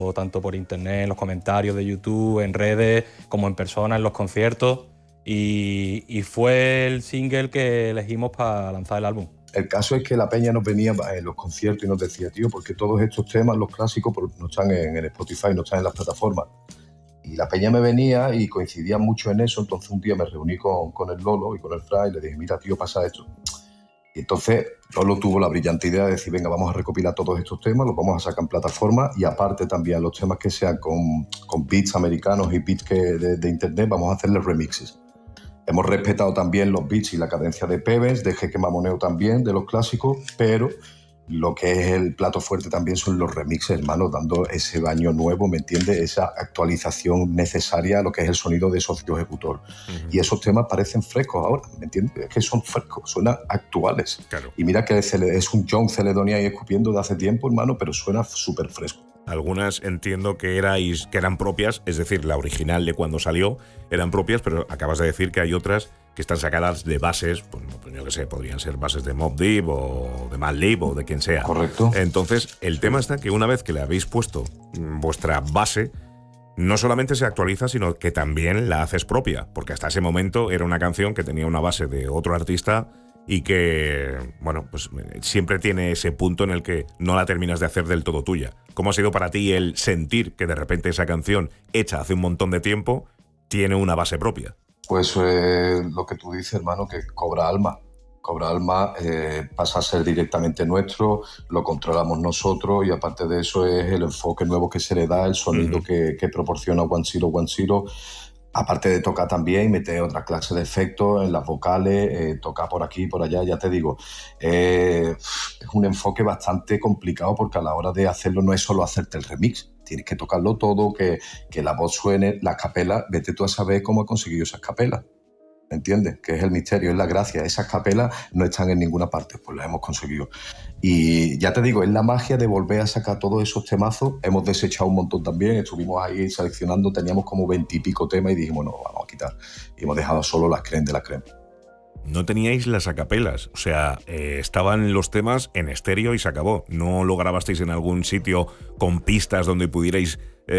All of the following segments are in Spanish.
tanto por internet, en los comentarios de YouTube, en redes, como en persona, en los conciertos. Y fue el single que elegimos para lanzar el álbum. El caso es que la peña nos venía en los conciertos y nos decía, tío, porque todos estos temas, los clásicos, no están en Spotify, no están en las plataformas. Y la peña me venía y coincidía mucho en eso. Entonces un día me reuní con el Lolo y con el Fra y le dije, mira, tío, pasa esto. Y entonces Lolo tuvo la brillante idea de decir, venga, vamos a recopilar todos estos temas, los vamos a sacar en plataformas y aparte también los temas que sean con beats americanos y beats de internet, vamos a hacerles remixes. Hemos respetado también los beats y la cadencia de Pebbles, de Jeque Mamoneo también, de los clásicos, pero lo que es el plato fuerte también son los remixes, hermano, dando ese baño nuevo, ¿me entiendes? Esa actualización necesaria a lo que es el sonido de socio ejecutor. Y esos temas parecen frescos ahora, ¿me entiendes? Es que son frescos, suenan actuales. Claro. Y mira que es un John Celedonia ahí escupiendo de hace tiempo, hermano, pero suena súper fresco. Algunas entiendo que eran propias, es decir, la original de cuando salió eran propias, pero acabas de decir que hay otras que están sacadas de bases, pues yo qué sé, podrían ser bases de Mobb Deep o de Madlib o de quien sea. Correcto. Entonces, el tema está que una vez que le habéis puesto vuestra base, no solamente se actualiza, sino que también la haces propia, porque hasta ese momento era una canción que tenía una base de otro artista y que, bueno, pues siempre tiene ese punto en el que no la terminas de hacer del todo tuya. ¿Cómo ha sido para ti el sentir que de repente esa canción, hecha hace un montón de tiempo, tiene una base propia? Pues lo que tú dices, hermano, que cobra alma. Cobra alma, pasa a ser directamente nuestro, lo controlamos nosotros y aparte de eso es el enfoque nuevo que se le da, el sonido que proporciona One Zero. Aparte de tocar también y meter otra clase de efectos en las vocales, tocar por aquí y por allá, ya te digo, es un enfoque bastante complicado porque a la hora de hacerlo no es solo hacerte el remix, tienes que tocarlo todo, que la voz suene, las capelas, vete tú a saber cómo he conseguido esas capelas. ¿Me entiendes? Que es el misterio, es la gracia. Esas capelas no están en ninguna parte, pues las hemos conseguido. Y ya te digo, es la magia de volver a sacar todos esos temazos. Hemos desechado un montón también, estuvimos ahí seleccionando, teníamos como 20 y pico temas y dijimos, no, vamos a quitar. Y hemos dejado solo las creme de la creme. No teníais las acapelas, o sea, estaban los temas en estéreo y se acabó. No lo grabasteis en algún sitio con pistas donde pudierais,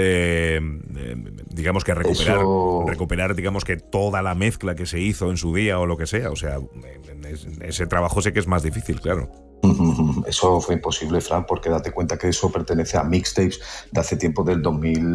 digamos que recuperar, digamos que toda la mezcla que se hizo en su día o lo que sea. O sea, ese trabajo sé que es más difícil, claro. Eso fue imposible, Fran, porque date cuenta que eso pertenece a mixtapes de hace tiempo del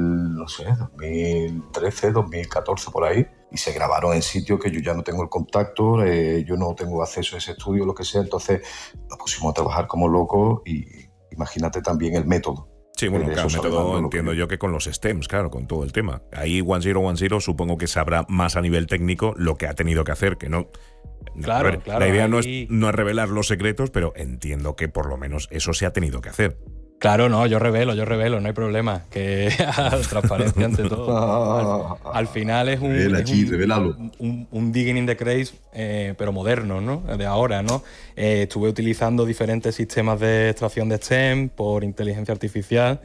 2013, 2014, por ahí, y se grabaron en sitios que yo ya no tengo el contacto, yo no tengo acceso a ese estudio, lo que sea, entonces nos pusimos a trabajar como locos y imagínate también el método. Sí, bueno, claro, método entiendo yo que con los stems, claro, con todo el tema. Ahí One Zero supongo que sabrá más a nivel técnico lo que ha tenido que hacer, que no... Claro, ver, claro. La idea no es revelar los secretos, pero entiendo que por lo menos eso se ha tenido que hacer. Claro, no, yo revelo, no hay problema. Que transparencia ante todo. Al final es un digging in the crates, pero moderno, ¿no? De ahora, ¿no? Estuve utilizando diferentes sistemas de extracción de stem por inteligencia artificial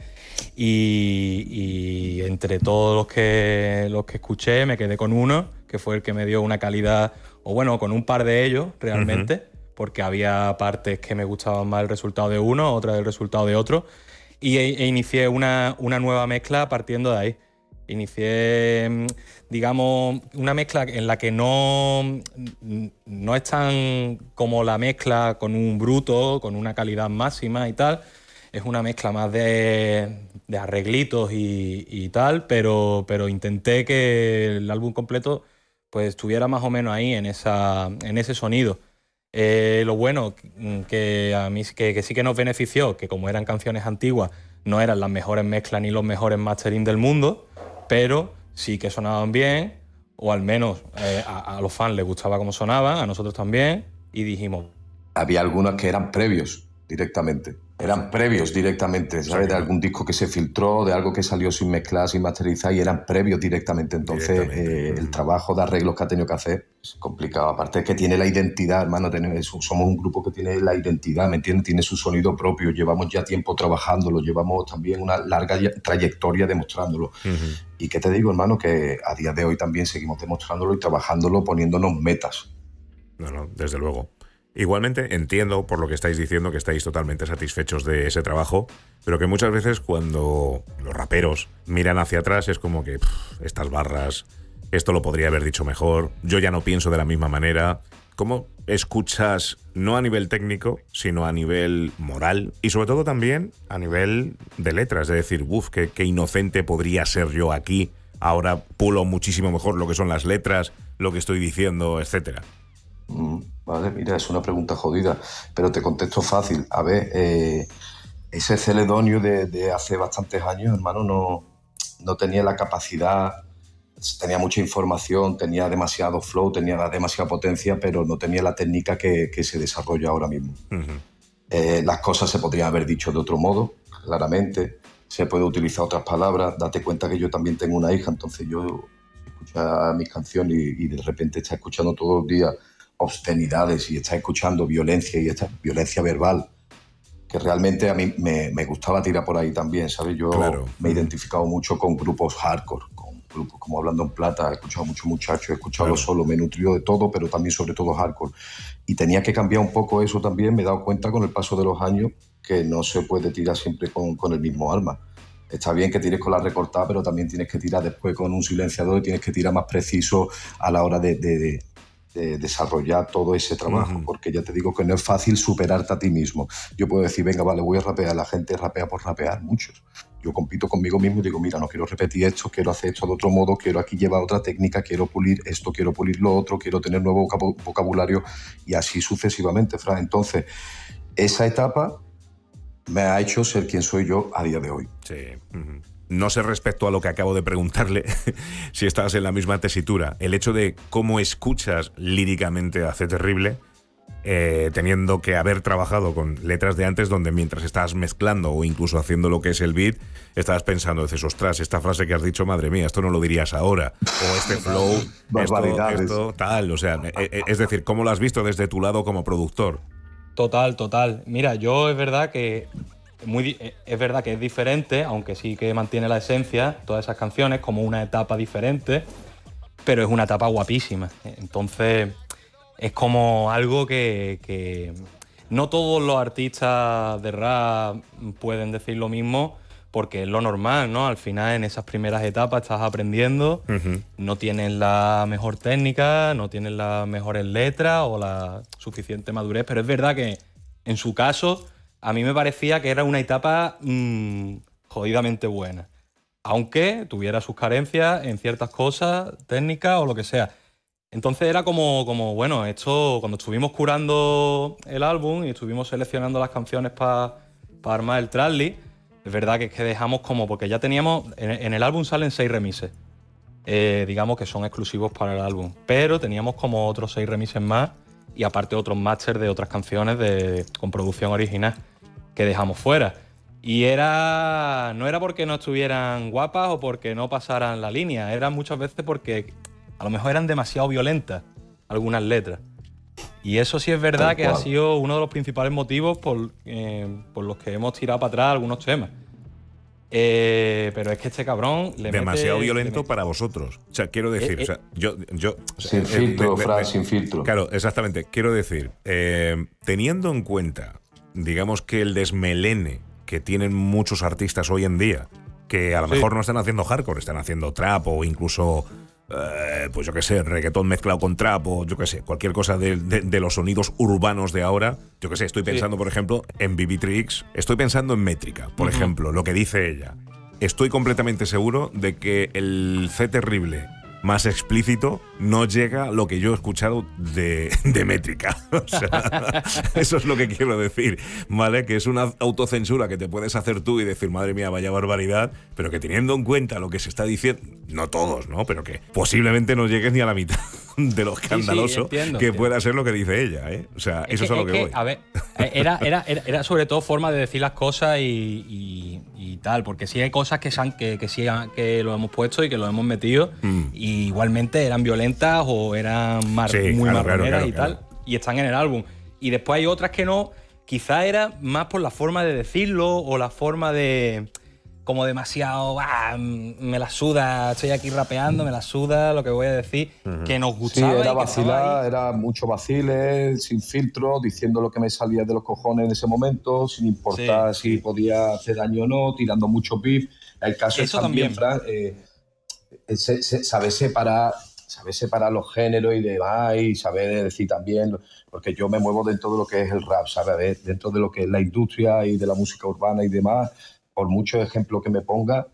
y entre todos los que escuché me quedé con uno, que fue el que me dio una calidad, o bueno, con un par de ellos realmente. Porque había partes que me gustaban más el resultado de uno, otras el resultado de otro, e inicié una nueva mezcla partiendo de ahí. Inicié, digamos, una mezcla en la que no es tan como la mezcla con un bruto, con una calidad máxima y tal. Es una mezcla más de arreglitos y tal, pero intenté que el álbum completo pues estuviera más o menos ahí en ese sonido. Lo bueno que a mí que sí que nos benefició, que como eran canciones antiguas, no eran las mejores mezclas ni los mejores mastering del mundo, pero sí que sonaban bien, o al menos a los fans les gustaba cómo sonaban, a nosotros también, y dijimos... Había algunas que eran previos directamente. Eran previos directamente, ¿sabes? De algún disco que se filtró, de algo que salió sin mezclar, sin masterizar, y eran previos directamente. Entonces, el trabajo de arreglos que ha tenido que hacer es complicado. Aparte es que tiene la identidad, hermano. Somos un grupo que tiene la identidad, ¿me entiendes? Tiene su sonido propio. Llevamos ya tiempo trabajándolo. Llevamos también una larga trayectoria demostrándolo. Y qué te digo, hermano, que a día de hoy también seguimos demostrándolo y trabajándolo, poniéndonos metas. No, desde luego. Igualmente entiendo por lo que estáis diciendo que estáis totalmente satisfechos de ese trabajo, pero que muchas veces cuando los raperos miran hacia atrás es como que estas barras, esto lo podría haber dicho mejor, yo ya no pienso de la misma manera. ¿Cómo escuchas, no a nivel técnico, sino a nivel moral y sobre todo también a nivel de letras? De decir, qué inocente podría ser yo aquí, ahora pulo muchísimo mejor lo que son las letras, lo que estoy diciendo, etcétera. Vale, mira, es una pregunta jodida, pero te contesto fácil. A ver, ese Celedonio de hace bastantes años, hermano, no tenía la capacidad, tenía mucha información, tenía demasiado flow, tenía demasiada potencia, pero no tenía la técnica que se desarrolla ahora mismo. Las cosas se podrían haber dicho de otro modo, claramente. Se puede utilizar otras palabras. Date cuenta que yo también tengo una hija, entonces yo escucho mis canciones y de repente está escuchando todos los días obscenidades y está escuchando violencia y esta violencia verbal, que realmente a mí me gustaba tirar por ahí también, ¿sabes? Yo me he identificado mucho con grupos hardcore, con grupos como Hablando en Plata, he escuchado muchos muchachos, he escuchado solo, me he nutrido de todo, pero también sobre todo hardcore. Y tenía que cambiar un poco eso también, me he dado cuenta con el paso de los años que no se puede tirar siempre con el mismo arma. Está bien que tires con la recortada, pero también tienes que tirar después con un silenciador y tienes que tirar más preciso a la hora de desarrollar todo ese trabajo, porque ya te digo que no es fácil superarte a ti mismo. Yo puedo decir, venga, vale, voy a rapear, la gente rapea por rapear, muchos. Yo compito conmigo mismo y digo, mira, no quiero repetir esto, quiero hacer esto de otro modo, quiero aquí llevar otra técnica, quiero pulir esto, quiero pulir lo otro, quiero tener nuevo vocabulario y así sucesivamente, Fran. Entonces, esa etapa me ha hecho ser quien soy yo a día de hoy. Sí. No sé respecto a lo que acabo de preguntarle, si estás en la misma tesitura. El hecho de cómo escuchas líricamente a C Terrible, teniendo que haber trabajado con letras de antes donde mientras estás mezclando o incluso haciendo lo que es el beat, estabas pensando, dices, ostras, esta frase que has dicho, madre mía, esto no lo dirías ahora. O este flow, esto tal. O sea, es decir, ¿cómo lo has visto desde tu lado como productor? Total. Mira, yo es verdad que es diferente, aunque sí que mantiene la esencia, todas esas canciones, como una etapa diferente, pero es una etapa guapísima. Entonces, es como algo que no todos los artistas de rap pueden decir lo mismo, porque es lo normal, ¿no? Al final, en esas primeras etapas estás aprendiendo, no tienes la mejor técnica, no tienes las mejores letras o la suficiente madurez, pero es verdad que en su caso a mí me parecía que era una etapa jodidamente buena, aunque tuviera sus carencias en ciertas cosas técnicas o lo que sea. Entonces era como bueno, esto cuando estuvimos curando el álbum y estuvimos seleccionando las canciones para armar el tracklist, es verdad que dejamos como, porque ya teníamos, en el álbum salen 6 remixes, digamos que son exclusivos para el álbum, pero teníamos como otros 6 remixes más y aparte otros masters de otras canciones con producción original que dejamos fuera. Y no era porque no estuvieran guapas o porque no pasaran la línea, era muchas veces porque a lo mejor eran demasiado violentas algunas letras. Y eso sí es verdad que ha sido uno de los principales motivos por los que hemos tirado para atrás algunos temas. Pero es que este cabrón demasiado violento para vosotros. O sea, quiero decir, o sea, yo sin filtro, Fran, sin filtro. Claro, exactamente. Quiero decir, teniendo en cuenta, digamos que el desmelene que tienen muchos artistas hoy en día, que a lo mejor no están haciendo hardcore, están haciendo trap o incluso, pues yo qué sé, reggaetón mezclado con trap o yo qué sé, cualquier cosa de los sonidos urbanos de ahora. Yo qué sé, estoy pensando, por ejemplo, en Vivitrix, estoy pensando en Métrica, por ejemplo, lo que dice ella. Estoy completamente seguro de que el C Terrible más explícito no llega a lo que yo he escuchado de Métrica. O sea, eso es lo que quiero decir, ¿vale? Que es una autocensura que te puedes hacer tú y decir, madre mía, vaya barbaridad, pero que teniendo en cuenta lo que se está diciendo, no todos, ¿no? Pero que posiblemente no llegues ni a la mitad de lo escandaloso que pueda ser lo que dice ella, ¿eh? O sea, eso es a lo que voy. A ver, era sobre todo forma de decir las cosas y tal, porque sí hay cosas que lo hemos puesto y que lo hemos metido y igualmente eran violentas o eran muy marroneras y tal, y están en el álbum. Y después hay otras que no, quizá era más por la forma de decirlo o la forma de como demasiado, me la suda, estoy aquí rapeando, me la suda lo que voy a decir, que nos gustaba. Sí, era y que vacilar, era mucho vacile, sin filtro, diciendo lo que me salía de los cojones en ese momento, sin importar si podía hacer daño o no, tirando mucho beef. El caso Eso es también, también. Fran, saber separar los géneros y demás, y saber decir también, porque yo me muevo dentro de lo que es el rap, ¿sabes? A ver, dentro de lo que es la industria y de la música urbana y demás, por muchos ejemplos que me ponga,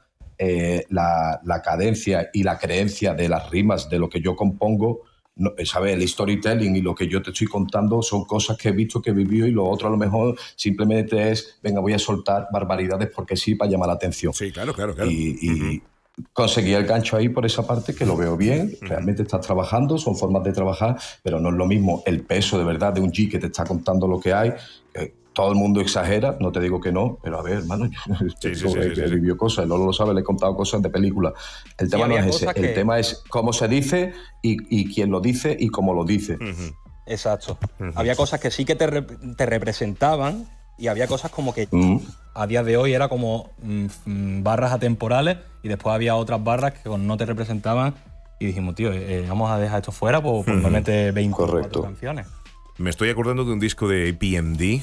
la cadencia y la creencia de las rimas de lo que yo compongo, no, ¿sabes? El storytelling y lo que yo te estoy contando son cosas que he visto, que he vivido, y lo otro a lo mejor simplemente es, venga, voy a soltar barbaridades porque sí, para llamar la atención. Sí, claro. Y conseguí el gancho ahí por esa parte, que lo veo bien. Realmente estás trabajando, son formas de trabajar, pero no es lo mismo el peso de verdad de un G que te está contando lo que hay. Todo el mundo exagera, no te digo que no, pero a ver, hermano, yo he vivido cosas, Lolo lo sabe, le he contado cosas de películas. El tema no es ese, el tema es cómo se dice y quién lo dice y cómo lo dice. Exacto. Había cosas que sí que te representaban, y había cosas como que a día de hoy era como barras atemporales, y después había otras barras que no te representaban, y dijimos, tío, vamos a dejar esto fuera por normalmente 24 canciones. Me estoy acordando de un disco de PMD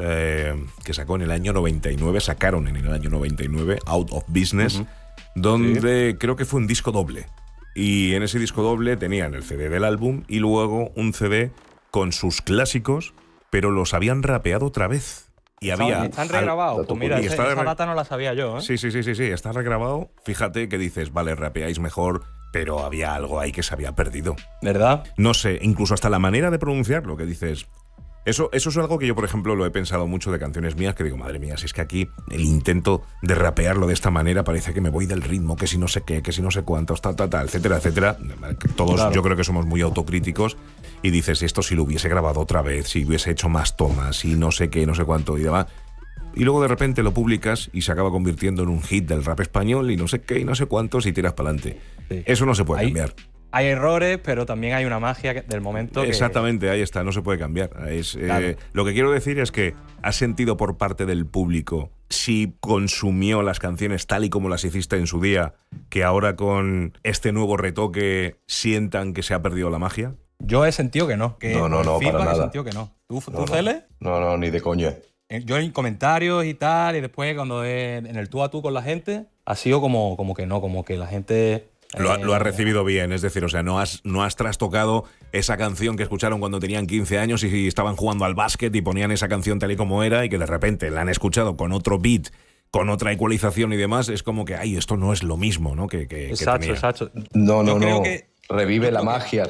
que sacó en el año 99, sacaron en el año 99, Out of Business, donde creo que fue un disco doble. Y en ese disco doble tenían el CD del álbum y luego un CD con sus clásicos, pero los habían rapeado otra vez. Y están regrabados. Pues mira, esa data no la sabía yo, ¿eh? Sí, está regrabado. Fíjate que dices, vale, rapeáis mejor, pero había algo ahí que se había perdido. ¿Verdad? No sé, incluso hasta la manera de pronunciarlo, que dices... Eso es algo que yo, por ejemplo, lo he pensado mucho de canciones mías, que digo, madre mía, si es que aquí el intento de rapearlo de esta manera parece que me voy del ritmo, que si no sé qué, que si no sé cuántos, etcétera, etcétera. Todos Yo creo que somos muy autocríticos, y dices, esto si lo hubiese grabado otra vez, si hubiese hecho más tomas, y no sé qué, no sé cuánto y demás. Y luego de repente lo publicas y se acaba convirtiendo en un hit del rap español y no sé qué y no sé cuántos, y tiras para adelante. Sí. Eso no se puede cambiar. Hay errores, pero también hay una magia del momento. Exactamente, ahí está, no se puede cambiar. Claro. Lo que quiero decir es que ¿has sentido por parte del público, si consumió las canciones tal y como las hiciste en su día, que ahora con este nuevo retoque sientan que se ha perdido la magia? Yo he sentido que no. No, para nada. He sentido que no. ¿Tú Cele? No, ni de coña. Yo en comentarios y tal, y después cuando en el tú a tú con la gente, ha sido como que no, como que la gente... Lo has recibido bien, es decir, o sea, no has trastocado esa canción que escucharon cuando tenían 15 años y estaban jugando al básquet y ponían esa canción tal y como era, y que de repente la han escuchado con otro beat, con otra ecualización y demás. Es como que, esto no es lo mismo, ¿no? Que exacto. No. Revive la magia.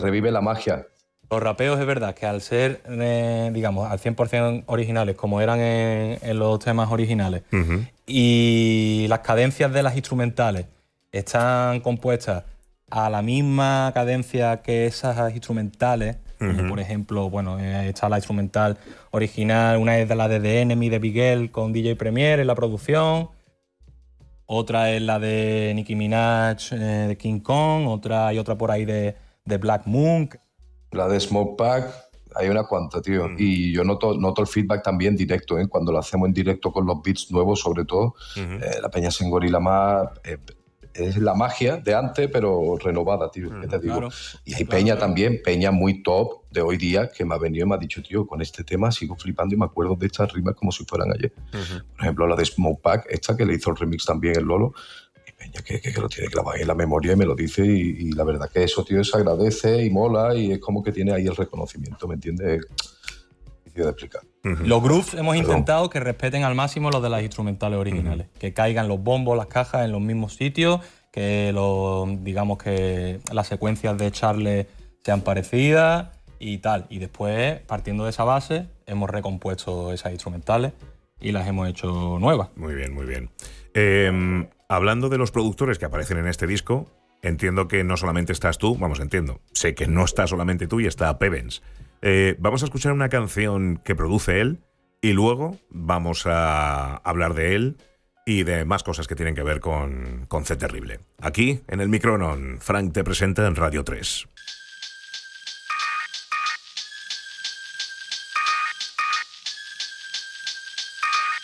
Los rapeos es verdad que al ser, digamos, al 100% originales, como eran en los temas originales, y las cadencias de las instrumentales están compuestas a la misma cadencia que esas instrumentales, como por ejemplo, está la instrumental original, una es de la de The Enemy de Bigel con DJ Premier en la producción, otra es la de Nicki Minaj de King Kong, hay otra por ahí de Black Moon. La de Smoke Pack, hay una cuanta, tío. Y yo noto el feedback también directo, ¿eh? Cuando lo hacemos en directo con los beats nuevos, sobre todo. La Peña Sen Gorila más... es la magia de antes, pero renovada, tío, ¿qué te digo? Claro, y hay peña también, peña muy top de hoy día, que me ha venido y me ha dicho, tío, con este tema sigo flipando y me acuerdo de estas rimas como si fueran ayer. Por ejemplo, la de Smoke Pack, esta que le hizo el remix también el Lolo, y peña que lo tiene clavado ahí en la memoria y me lo dice, y la verdad que eso, tío, se agradece y mola, y es como que tiene ahí el reconocimiento, ¿me entiendes? Difícil de explicar. Los grooves hemos intentado que respeten al máximo los de las instrumentales originales, que caigan los bombos, las cajas en los mismos sitios, que digamos que las secuencias de Charles sean parecidas y tal. Y después, partiendo de esa base, hemos recompuesto esas instrumentales y las hemos hecho nuevas. Muy bien. Hablando de los productores que aparecen en este disco, entiendo que no solamente estás tú, sé que no está solamente tú y está Pevens. Vamos a escuchar una canción que produce él y luego vamos a hablar de él y de más cosas que tienen que ver con C Terrible. Aquí, en el Micronon, Frank te presenta en Radio 3.